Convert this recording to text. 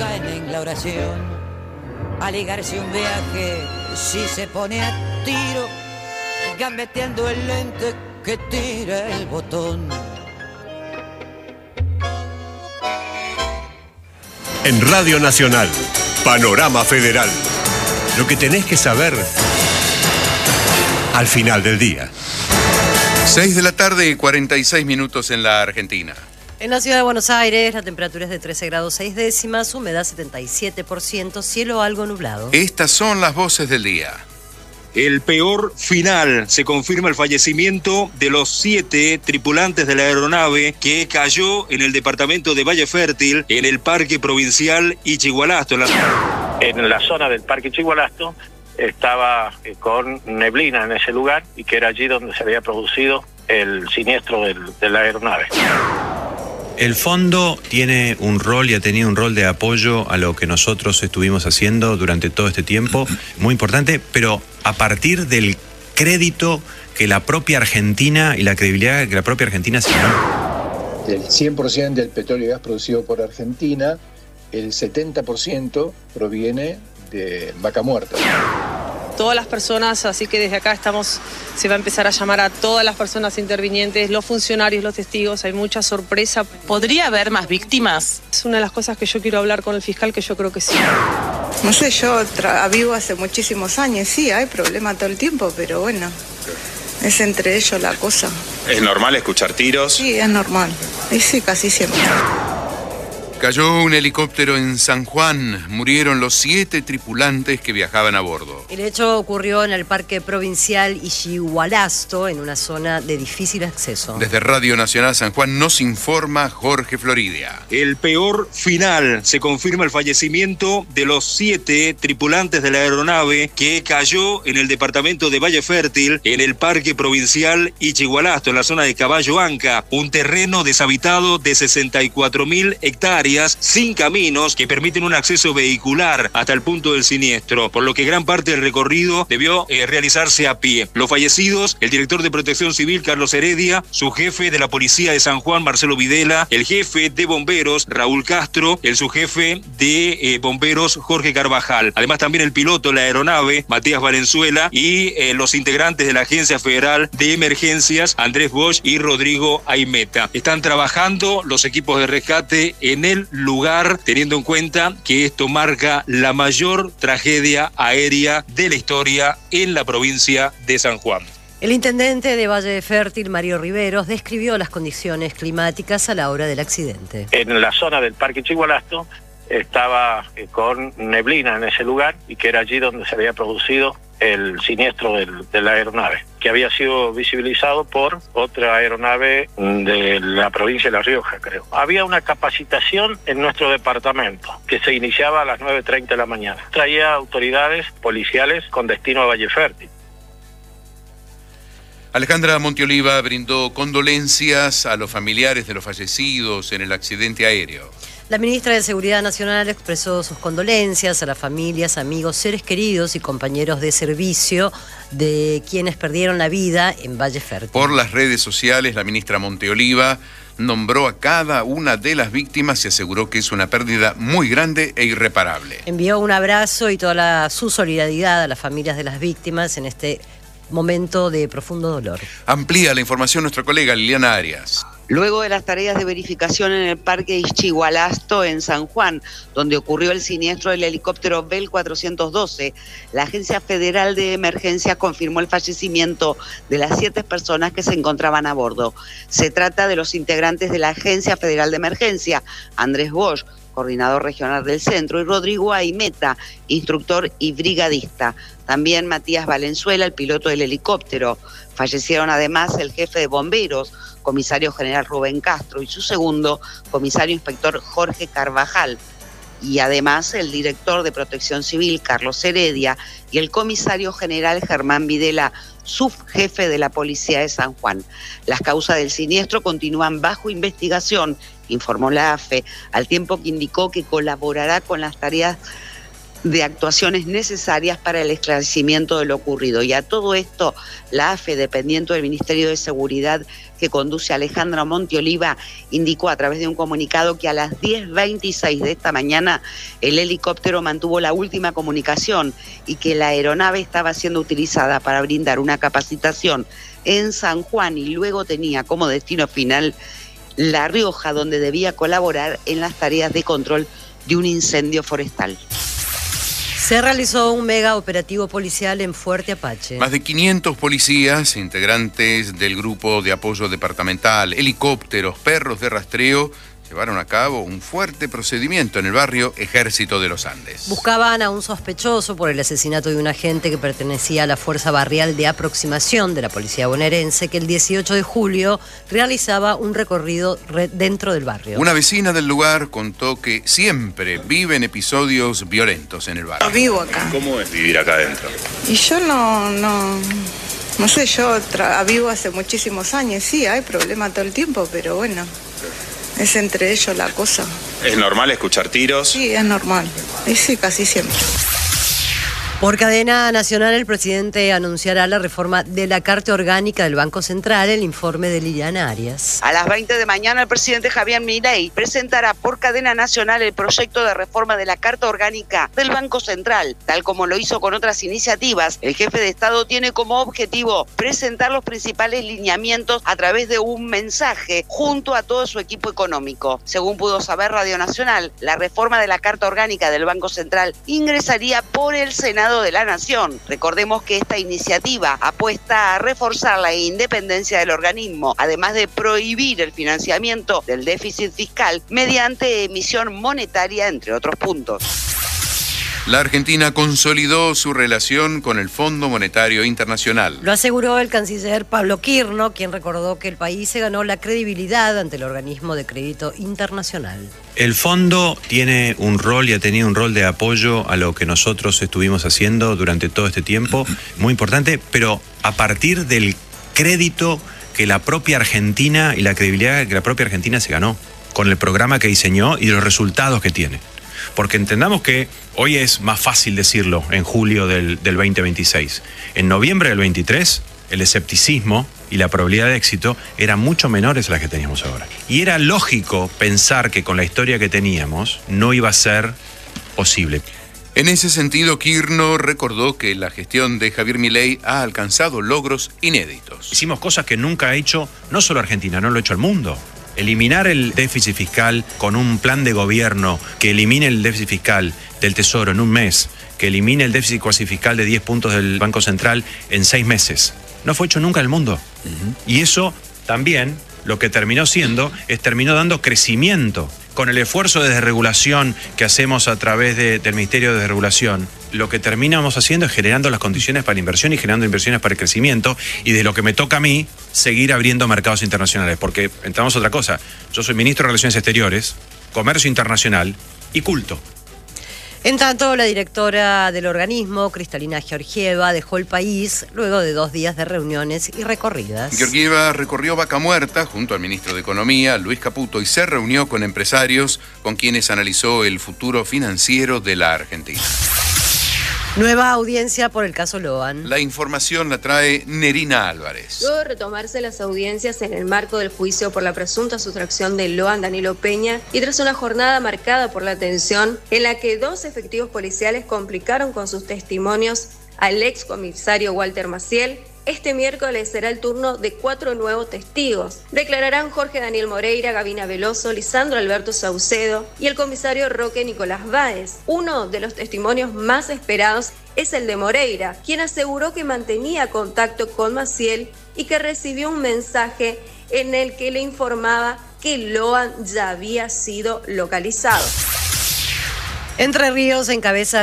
caen en la oración. A ligarse un viaje si se pone a tiro, gambeteando el lente que tira el botón. En Radio Nacional, Panorama Federal. Lo que tenés que saber al final del día. 6 de la tarde y 46 minutos en la Argentina. En la ciudad de Buenos Aires, la temperatura es de 13 grados 6 décimas, humedad 77%, cielo algo nublado. Estas son las voces del día. El peor final. Se confirma el fallecimiento de los 7 tripulantes de la aeronave que cayó en el departamento de Valle Fértil, en el Parque Provincial Ichigualasto. En la zona del Parque Ichigualasto estaba con neblina en ese lugar y que era allí donde se había producido el siniestro de la aeronave. El fondo tiene un rol y ha tenido un rol de apoyo a lo que nosotros estuvimos haciendo durante todo este tiempo, muy importante, pero a partir del crédito que la propia Argentina y la credibilidad que la propia Argentina se dio. Del 100% del petróleo y gas producido por Argentina, el 70% proviene de Vaca Muerta. Todas las personas, así que desde acá se va a empezar a llamar a todas las personas intervinientes, los funcionarios, los testigos, hay mucha sorpresa. ¿Podría haber más víctimas? Es una de las cosas que yo quiero hablar con el fiscal, que yo creo que sí. No sé, yo vivo hace muchísimos años, sí, hay problemas todo el tiempo, pero bueno, es entre ellos la cosa. ¿Es normal escuchar tiros? Sí, es normal, y sí, casi siempre. Cayó un helicóptero en San Juan. Murieron los 7 tripulantes que viajaban a bordo. El hecho ocurrió en el Parque Provincial Ichigualasto, en una zona de difícil acceso. Desde Radio Nacional San Juan nos informa Jorge Floridia. El peor final. Se confirma el fallecimiento de los 7 tripulantes de la aeronave que cayó en el departamento de Valle Fértil, en el Parque Provincial Ichigualasto, en la zona de Caballo Anca, un terreno deshabitado de 64.000 hectáreas, sin caminos que permiten un acceso vehicular hasta el punto del siniestro, por lo que gran parte del recorrido debió realizarse a pie. Los fallecidos, el director de Protección Civil, Carlos Heredia, su jefe de la Policía de San Juan, Marcelo Videla, el jefe de bomberos, Raúl Castro, el subjefe de bomberos, Jorge Carvajal. Además también el piloto de la aeronave, Matías Valenzuela, y los integrantes de la Agencia Federal de Emergencias, Andrés Bosch y Rodrigo Aimeta. Están trabajando los equipos de rescate en el lugar, teniendo en cuenta que esto marca la mayor tragedia aérea de la historia en la provincia de San Juan. El intendente de Valle Fértil, Mario Riveros, describió las condiciones climáticas a la hora del accidente. En la zona del Parque Ichigualasto estaba con neblina en ese lugar y que era allí donde se había producido el siniestro de la aeronave, que había sido visibilizado por otra aeronave de la provincia de La Rioja, creo. Había una capacitación en nuestro departamento que se iniciaba a las 9:30 de la mañana. Traía autoridades policiales con destino a Valle Fértil. Alejandra Monteoliva brindó condolencias a los familiares de los fallecidos en el accidente aéreo. La ministra de Seguridad Nacional expresó sus condolencias a las familias, amigos, seres queridos y compañeros de servicio de quienes perdieron la vida en Valle Fértil. Por las redes sociales, la ministra Monteoliva nombró a cada una de las víctimas y aseguró que es una pérdida muy grande e irreparable. Envió un abrazo y toda su solidaridad a las familias de las víctimas en este momento de profundo dolor. Amplía la información nuestra colega Liliana Arias. Luego de las tareas de verificación en el Parque Ichigualasto en San Juan, donde ocurrió el siniestro del helicóptero Bell 412, la Agencia Federal de Emergencias confirmó el fallecimiento de las 7 personas que se encontraban a bordo. Se trata de los integrantes de la Agencia Federal de Emergencia, Andrés Bosch, coordinador regional del centro, y Rodrigo Aimeta, instructor y brigadista. También Matías Valenzuela, el piloto del helicóptero. Fallecieron además el jefe de bomberos, comisario general Rubén Castro, y su segundo, comisario inspector Jorge Carvajal. Y además el director de Protección Civil, Carlos Heredia, y el comisario general Germán Videla, subjefe de la Policía de San Juan. Las causas del siniestro continúan bajo investigación, informó la AFE, al tiempo que indicó que colaborará con las tareas de actuaciones necesarias para el esclarecimiento de lo ocurrido. Y a todo esto, la AFE, dependiente del Ministerio de Seguridad que conduce Alejandra Monteoliva, indicó a través de un comunicado que a las 10:26 de esta mañana el helicóptero mantuvo la última comunicación y que la aeronave estaba siendo utilizada para brindar una capacitación en San Juan y luego tenía como destino final La Rioja, donde debía colaborar en las tareas de control de un incendio forestal. Se realizó un mega operativo policial en Fuerte Apache. Más de 500 policías, integrantes del grupo de apoyo departamental, helicópteros, perros de rastreo, llevaron a cabo un fuerte procedimiento en el barrio Ejército de los Andes. Buscaban a un sospechoso por el asesinato de un agente que pertenecía a la Fuerza Barrial de Aproximación de la Policía Bonaerense, que el 18 de julio realizaba un recorrido dentro del barrio. Una vecina del lugar contó que siempre viven episodios violentos en el barrio. Vivo acá. ¿Cómo es vivir acá adentro? Y yo no sé, yo vivo hace muchísimos años, sí, hay problemas todo el tiempo, pero bueno, es entre ellos la cosa. ¿Es normal escuchar tiros? Sí, es normal, y sí, casi siempre. Por cadena nacional, el presidente anunciará la reforma de la Carta Orgánica del Banco Central, el informe de Liliana Arias. A las 20 de mañana, el presidente Javier Milei presentará por cadena nacional el proyecto de reforma de la Carta Orgánica del Banco Central. Tal como lo hizo con otras iniciativas, el jefe de Estado tiene como objetivo presentar los principales lineamientos a través de un mensaje junto a todo su equipo económico. Según pudo saber Radio Nacional, la reforma de la Carta Orgánica del Banco Central ingresaría por el Senado de la Nación. Recordemos que esta iniciativa apuesta a reforzar la independencia del organismo, además de prohibir el financiamiento del déficit fiscal mediante emisión monetaria, entre otros puntos. La Argentina consolidó su relación con el Fondo Monetario Internacional. Lo aseguró el canciller Pablo Quirno, quien recordó que el país se ganó la credibilidad ante el organismo de crédito internacional. El fondo tiene un rol y ha tenido un rol de apoyo a lo que nosotros estuvimos haciendo durante todo este tiempo, muy importante, pero a partir del crédito que la propia Argentina y la credibilidad que la propia Argentina se ganó con el programa que diseñó y los resultados que tiene. Porque entendamos que hoy es más fácil decirlo en julio del 2026. En noviembre del 23, el escepticismo y la probabilidad de éxito eran mucho menores a las que teníamos ahora. Y era lógico pensar que con la historia que teníamos no iba a ser posible. En ese sentido, Quirno recordó que la gestión de Javier Milei ha alcanzado logros inéditos. Hicimos cosas que nunca ha hecho, no solo Argentina, no lo ha hecho el mundo. Eliminar el déficit fiscal con un plan de gobierno que elimine el déficit fiscal del Tesoro en un mes, que elimine el déficit cuasi fiscal de 10 puntos del Banco Central en 6 meses. No fue hecho nunca en el mundo. Y eso también lo que terminó siendo es terminó dando crecimiento. Con el esfuerzo de desregulación que hacemos a través del Ministerio de Desregulación, lo que terminamos haciendo es generando las condiciones para la inversión y generando inversiones para el crecimiento, y de lo que me toca a mí, seguir abriendo mercados internacionales, porque entramos a otra cosa. Yo soy ministro de Relaciones Exteriores, Comercio Internacional y Culto. En tanto, la directora del organismo, Cristalina Georgieva, dejó el país luego de 2 días de reuniones y recorridas. Georgieva recorrió Vaca Muerta junto al ministro de Economía, Luis Caputo, y se reunió con empresarios con quienes analizó el futuro financiero de la Argentina. Nueva audiencia por el caso Loan. La información la trae Nerina Álvarez. Luego de retomarse las audiencias en el marco del juicio por la presunta sustracción de Loan Danilo Peña y tras una jornada marcada por la tensión en la que 2 efectivos policiales complicaron con sus testimonios al excomisario Walter Maciel, este miércoles será el turno de 4 nuevos testigos. Declararán Jorge Daniel Moreira, Gabina Veloso, Lisandro Alberto Saucedo y el comisario Roque Nicolás Báez. Uno de los testimonios más esperados es el de Moreira, quien aseguró que mantenía contacto con Maciel y que recibió un mensaje en el que le informaba que Loan ya había sido localizado. Entre Ríos encabeza